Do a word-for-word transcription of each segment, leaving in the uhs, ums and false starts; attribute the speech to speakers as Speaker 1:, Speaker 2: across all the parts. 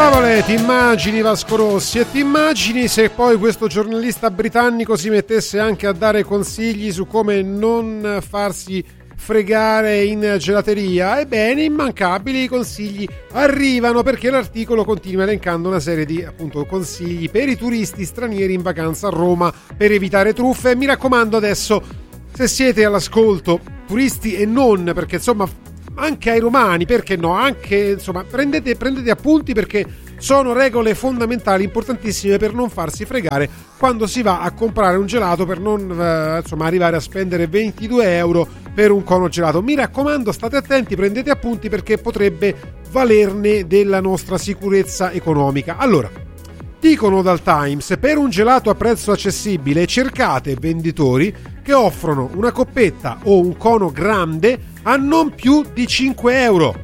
Speaker 1: favole, ti immagini Vasco Rossi, e ti immagini se poi questo giornalista britannico si mettesse anche a dare consigli su come non farsi fregare in gelateria? Ebbene, immancabili consigli arrivano, perché l'articolo continua elencando una serie di appunto consigli per i turisti stranieri in vacanza a Roma per evitare truffe. E mi raccomando adesso, se siete all'ascolto, turisti e non, perché insomma anche ai romani, perché no, anche insomma prendete, prendete appunti, perché sono regole fondamentali importantissime per non farsi fregare quando si va a comprare un gelato, per non eh, insomma arrivare a spendere ventidue euro per un cono gelato. Mi raccomando, state attenti, prendete appunti, perché potrebbe valerne della nostra sicurezza economica. Allora, dicono dal Times: per un gelato a prezzo accessibile cercate venditori che offrono una coppetta o un cono grande a non più di cinque euro.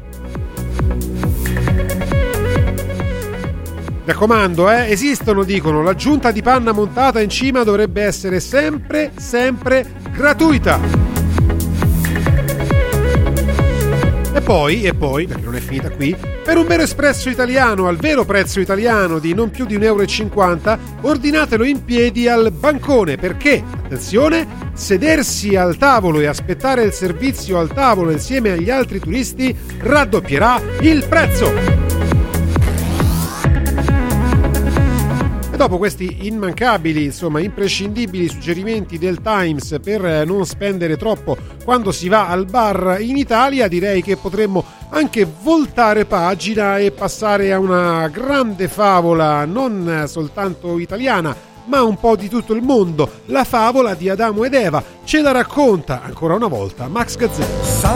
Speaker 1: Raccomando, eh, esistono, dicono, l'aggiunta di panna montata in cima dovrebbe essere sempre, sempre gratuita. E poi, e poi, perché non è finita qui, per un vero espresso italiano al vero prezzo italiano di non più di un euro e cinquanta, ordinatelo in piedi al bancone, perché, attenzione, sedersi al tavolo e aspettare il servizio al tavolo insieme agli altri turisti raddoppierà il prezzo. E dopo questi immancabili, insomma imprescindibili suggerimenti del Times per non spendere troppo quando si va al bar in Italia, direi che potremmo anche voltare pagina e passare a una grande favola non soltanto italiana, ma un po' di tutto il mondo, la favola di Adamo ed Eva. Ce la racconta ancora una volta Max Gazzè.